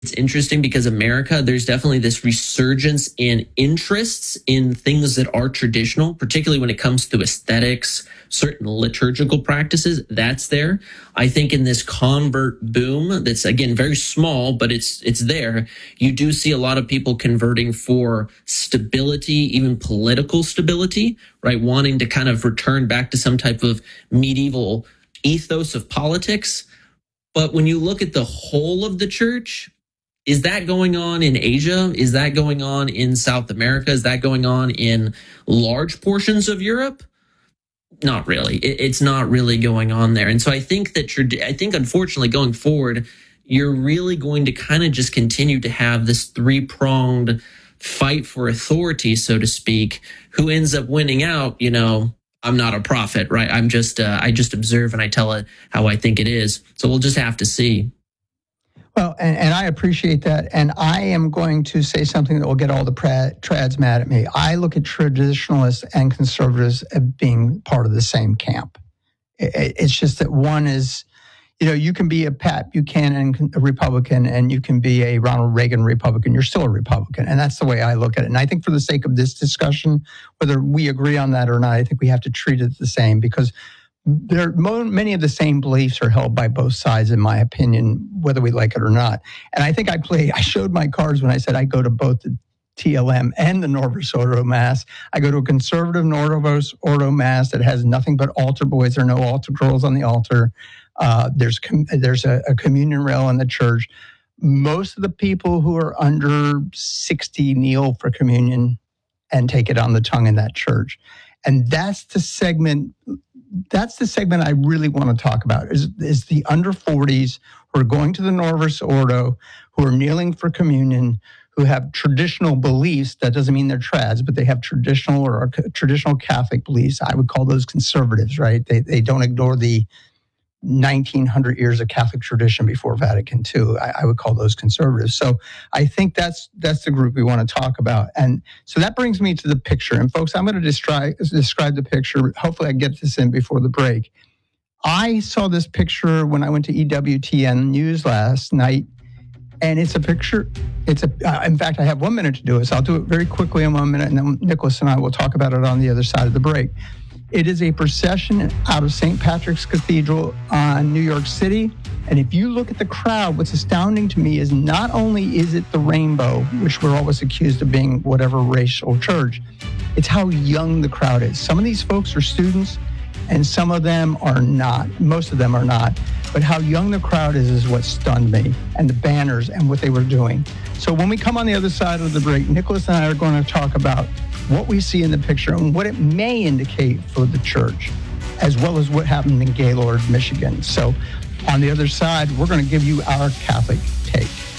It's interesting because America, there's definitely this resurgence in interests in things that are traditional, particularly when it comes to aesthetics, certain liturgical practices. That's there. I think in this convert boom, that's again very small, but it's there. You do see a lot of people converting for stability, even political stability, right? Wanting to kind of return back to some type of medieval ethos of politics. But when you look at the whole of the church, is that going on in Asia? Is that going on in South America? Is that going on in large portions of Europe? Not really. It's not really going on there. And so I think unfortunately going forward, you're really going to kind of just continue to have this three-pronged fight for authority, so to speak. Who ends up winning out? I'm not a prophet, right? I just observe and I tell it how I think it is. So we'll just have to see. Well, and I appreciate that. And I am going to say something that will get all the trads mad at me. I look at traditionalists and conservatives as being part of the same camp. It's just that one is, you can be a Pat Buchanan Republican and you can be a Ronald Reagan Republican. You're still a Republican. And that's the way I look at it. And I think for the sake of this discussion, whether we agree on that or not, I think we have to treat it the same because many of the same beliefs are held by both sides, in my opinion, whether we like it or not. And I think I showed my cards when I said I go to both the TLM and the Novus Ordo Mass. I go to a conservative Novus Ordo Mass that has nothing but altar boys. There are no altar girls on the altar. There's a communion rail in the church. Most of the people who are under 60 kneel for communion and take it on the tongue in that church. And that's the segment I really want to talk about is the under 40s who are going to the Novus Ordo, who are kneeling for communion, who have traditional beliefs. That doesn't mean they're trads, but they have traditional Catholic beliefs. I would call those conservatives, right? They don't ignore the 1900 years of Catholic tradition before Vatican II. I would call those conservatives. So I think that's the group we want to talk about. And so that brings me to the picture. And folks, I'm going to describe the picture. Hopefully I get this in before the break. I saw this picture when I went to EWTN News last night. And it's a picture. In fact, I have 1 minute to do it. So I'll do it very quickly in 1 minute. And then Nicholas and I will talk about it on the other side of the break. It is a procession out of St. Patrick's Cathedral in New York City. And if you look at the crowd, what's astounding to me is not only is it the rainbow, which we're always accused of being whatever racial church, it's how young the crowd is. Some of these folks are students and some of them are not. Most of them are not. But how young the crowd is what stunned me, and the banners and what they were doing. So when we come on the other side of the break, Nicholas and I are going to talk about what we see in the picture and what it may indicate for the church, as well as what happened in Gaylord, Michigan. So on the other side, we're going to give you our Catholic take.